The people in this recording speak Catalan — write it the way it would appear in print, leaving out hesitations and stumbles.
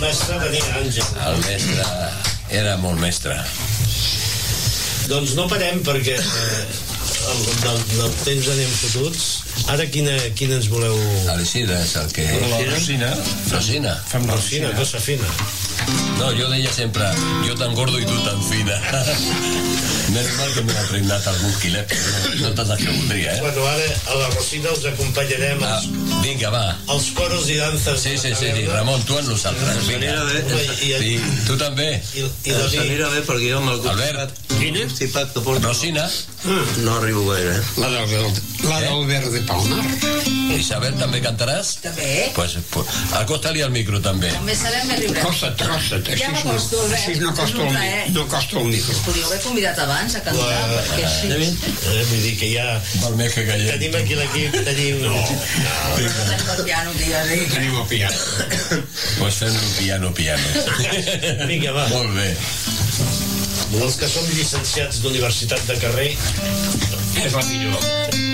mestre tenia Àngel. El mestre era molt mestre. Doncs no parem perquè del temps anem fotuts. Ara quina ens voleu... L'Isidre és el que... Rosina. Fem Rosina, cosa fina. No, jo deia sempre, jo t'engordo i tu tan fina. Més mal que m'he impregnat algun quilet, no t'has que voldria, Bueno, ara a la Rosina us acompanyarem vinga, va. els coros i danses. Sí, Ramon, tu amb nosaltres. I tu també. Ens anirà bé perquè jo amb el Albert. constipat que porto... Rosina. No arribo gaire, La del Verde Palmar. Isabel, també cantaràs? També. Pues acosta-li al micro, també. Només serem més riurem. Costa't, Ja m'acosto, Albert. així no costa el micro. Us podíeu haver convidat abans a cantar, perquè sí. Vull dir que ja... Val més que callem. Tenim aquí l'equip, tenim... No tenim el piano, tia, sí. Tenim el piano. Pues fem-lo piano. Vinga, va. Molt bé. Els que som llicenciats d'universitat de carrer... És la millor.